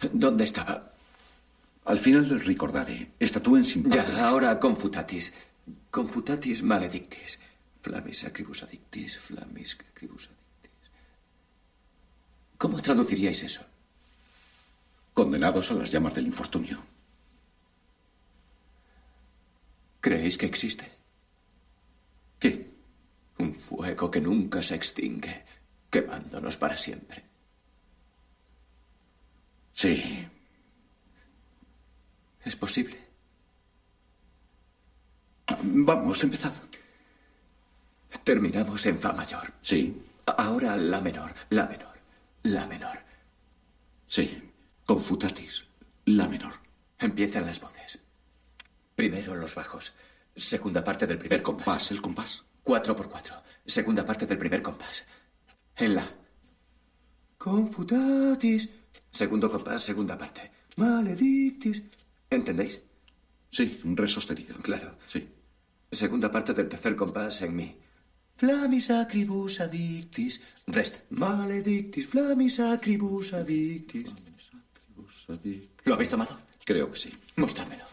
¿Dónde estaba? Al final del ricordare. Estatuen sin Ya, padres. ahora confutatis. Confutatis maledictis. Flamis acribus addictis. Flamis acribus addictis. ¿Cómo traduciríais eso? Condenados a las llamas del infortunio. ¿Creéis que existe? ¿Qué? Un fuego que nunca se extingue, quemándonos para siempre. Sí. ¿Es posible? Vamos, empezad. Terminamos en fa mayor. Sí. Ahora la menor, la menor, la menor. Sí. Confutatis, la menor. Empiezan las voces. Primero los bajos. Segunda parte del primer compás. El compás. 4x4. Segunda parte del primer compás. En la. Confutatis. Segundo compás, segunda parte. Maledictis. ¿Entendéis? Sí, un re sostenido. Claro. Sí. Segunda parte del tercer compás en mi. Flamis acribus addictis. Rest. Maledictis. Flamis acribus addictis. ¿Lo habéis tomado? Creo que sí. Mostrádmelo.